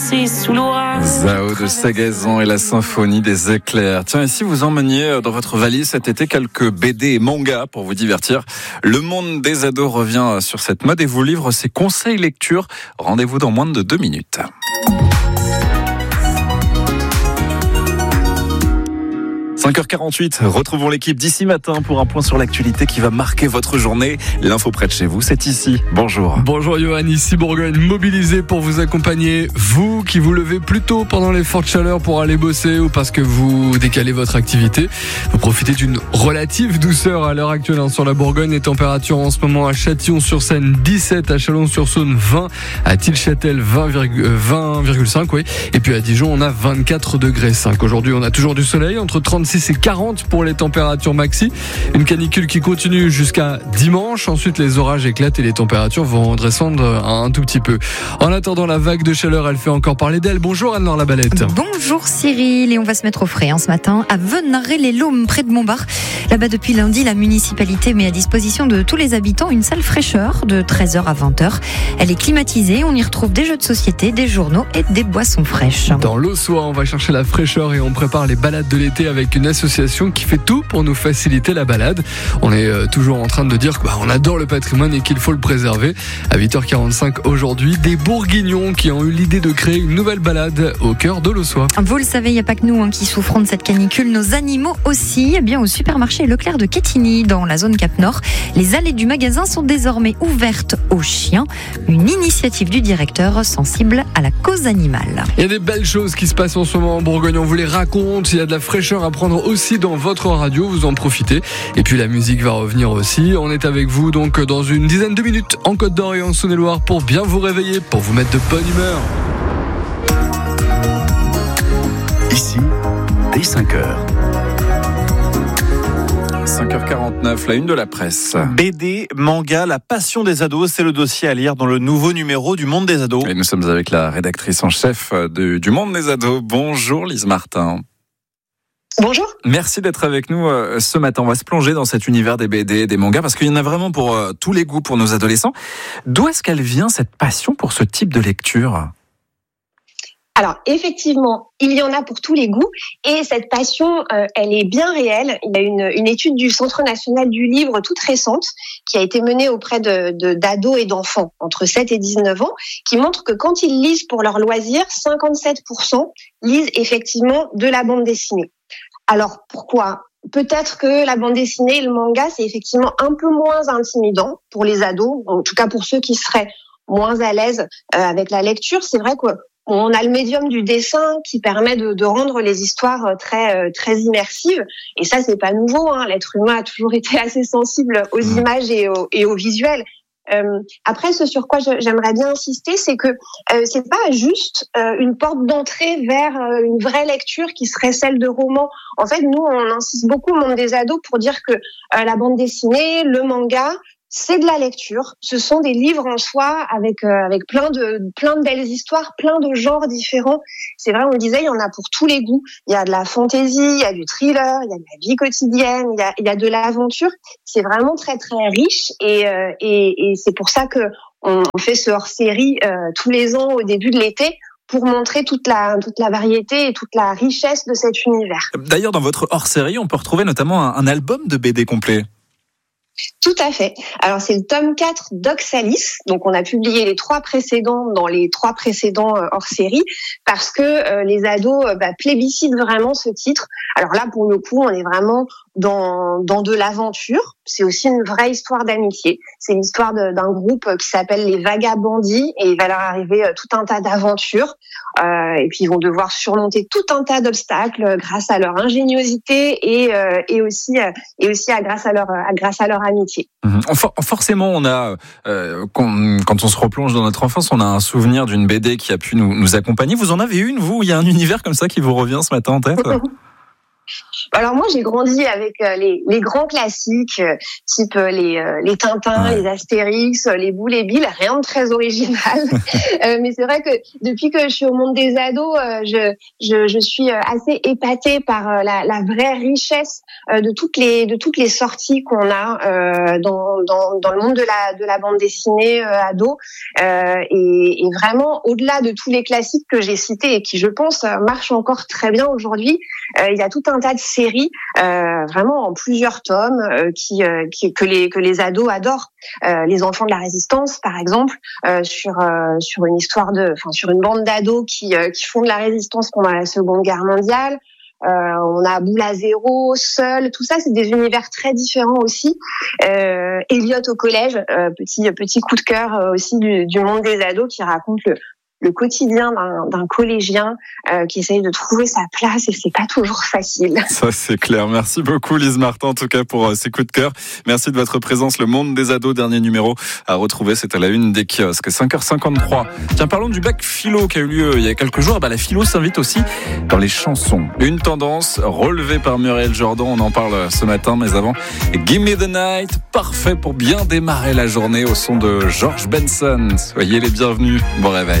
Zao de Sagazan et la symphonie des éclairs. Tiens, et si vous emmeniez dans votre valise cet été quelques BD et mangas pour vous divertir, Le Monde des ados revient sur cette mode et vous livre ses conseils lecture. Rendez-vous dans moins de 2 minutes. 5h48, retrouvons l'équipe d'ici matin pour un point sur l'actualité qui va marquer votre journée. L'info près de chez vous, c'est ici. Bonjour. Bonjour Johan, ici Bourgogne, mobilisé pour vous accompagner. Vous qui vous levez plus tôt pendant les fortes chaleurs pour aller bosser ou parce que vous décalez votre activité, vous profitez d'une relative douceur à l'heure actuelle sur la Bourgogne. Les températures en ce moment à Châtillon-sur-Seine 17, à Chalon-sur-Saône 20, à Tilchâtel 20,5, oui. Et puis à Dijon on a 24 degrés 5. Aujourd'hui on a toujours du soleil, entre 36 et 40 pour les températures maxi. Une canicule qui continue jusqu'à dimanche. Ensuite, les orages éclatent et les températures vont redescendre un tout petit peu. En attendant, la vague de chaleur, elle fait encore parler d'elle. Bonjour Anne-Laure Labalette. Bonjour Cyril. Et on va se mettre au frais ce matin à Venaré-les-Laumes, près de Montbard. Là-bas, depuis lundi, la municipalité met à disposition de tous les habitants une salle fraîcheur de 13h à 20h. Elle est climatisée. On y retrouve des jeux de société, des journaux et des boissons fraîches. Dans l'Aussois, on va chercher la fraîcheur et on prépare les balades de l'été avec une association qui fait tout pour nous faciliter la balade. On est toujours en train de dire qu'on adore le patrimoine et qu'il faut le préserver. À 8h45 aujourd'hui, des Bourguignons qui ont eu l'idée de créer une nouvelle balade au cœur de l'Aussois. Vous le savez, il n'y a pas que nous qui souffrons de cette canicule, nos animaux aussi. Eh bien, au supermarché Leclerc de Quetigny, dans la zone Cap Nord, les allées du magasin sont désormais ouvertes aux chiens. Une initiative du directeur sensible à la cause animale. Il y a des belles choses qui se passent en ce moment en Bourgogne, on vous les raconte. Il y a de la fraîcheur à prendre aussi dans votre radio, vous en profitez. Et puis la musique va revenir aussi. On est avec vous donc dans une dizaine de minutes en Côte d'Or et en Saône-et-Loire pour bien vous réveiller, pour vous mettre de bonne humeur. Ici, dès 5h. 5h49, la une de la presse. BD, manga, la passion des ados, c'est le dossier à lire dans le nouveau numéro du Monde des ados. Et nous sommes avec la rédactrice en chef du Monde des ados. Bonjour Lise Martin. Bonjour. Merci d'être avec nous ce matin. On va se plonger dans cet univers des BD, des mangas, parce qu'il y en a vraiment pour tous les goûts pour nos adolescents. D'où est-ce qu'elle vient cette passion pour ce type de lecture ? Alors effectivement, il y en a pour tous les goûts et cette passion, elle est bien réelle. Il y a une étude du Centre national du livre toute récente qui a été menée auprès d'ados et d'enfants entre 7 et 19 ans qui montre que quand ils lisent pour leur loisir, 57% lisent effectivement de la bande dessinée. Alors pourquoi ? Peut-être que la bande dessinée et le manga, c'est effectivement un peu moins intimidant pour les ados, en tout cas pour ceux qui seraient moins à l'aise avec la lecture. C'est vrai qu'on a le médium du dessin qui permet de rendre les histoires très immersives. Et ça, c'est pas nouveau. L'être humain a toujours été assez sensible aux images et au visuel. Après, ce sur quoi j'aimerais bien insister, c'est que c'est pas juste une porte d'entrée vers une vraie lecture qui serait celle de romans. En fait, nous, on insiste beaucoup au monde des ados pour dire que la bande dessinée, le manga, c'est de la lecture. Ce sont des livres en soi avec plein de belles histoires, plein de genres différents. C'est vrai, on le disait, il y en a pour tous les goûts. Il y a de la fantaisie, il y a du thriller, il y a de la vie quotidienne, il y a de l'aventure. C'est vraiment très très riche et c'est pour ça que on fait ce hors-série tous les ans au début de l'été pour montrer toute la variété et toute la richesse de cet univers. D'ailleurs, dans votre hors-série, on peut retrouver notamment un album de BD complet. Tout à fait. Alors c'est le tome 4 d'Oxalis. Donc on a publié les 3 précédents dans les 3 précédents hors série parce que les ados plébiscitent vraiment ce titre. Alors là pour le coup on est vraiment dans de l'aventure. C'est aussi une vraie histoire d'amitié. C'est l'histoire d'un groupe qui s'appelle les Vagabondis et il va leur arriver tout un tas d'aventures. Et puis ils vont devoir surmonter tout un tas d'obstacles grâce à leur ingéniosité et aussi grâce à leur amitié. Forcément, on a quand on se replonge dans notre enfance, on a un souvenir d'une BD qui a pu nous accompagner. Vous en avez une, vous? Il y a un univers comme ça qui vous revient ce matin en tête? Alors moi j'ai grandi avec les grands classiques type les Tintins, les Astérix, les Boules et Bill, rien de très original. Mais c'est vrai que depuis que je suis au monde des ados, je suis assez épatée par la vraie richesse de toutes les sorties qu'on a dans le monde de la bande dessinée ado et vraiment au-delà de tous les classiques que j'ai cités et qui je pense marchent encore très bien aujourd'hui, il y a tout un tas de séries vraiment en plusieurs tomes que les ados adorent. Les Enfants de la Résistance par exemple, sur une histoire sur une bande d'ados qui font de la résistance pendant la Seconde Guerre mondiale. On a Boule à zéro, Seul, tout ça c'est des univers très différents aussi. Elliot au collège, petit coup de cœur aussi du monde des ados qui raconte le quotidien d'un collégien qui essaye de trouver sa place et c'est pas toujours facile. Ça c'est clair. Merci beaucoup Lise Martin en tout cas pour ces coups de cœur. Merci de votre présence. Le monde des ados, dernier numéro à retrouver, c'est à la une des kiosques. 5h53. Tiens, parlons du bac philo qui a eu lieu il y a quelques jours. La philo s'invite aussi dans les chansons. Une tendance relevée par Muriel Jordan, on en parle ce matin, mais avant, Give Me the Night, parfait pour bien démarrer la journée au son de George Benson. Soyez les bienvenus. Bon réveil.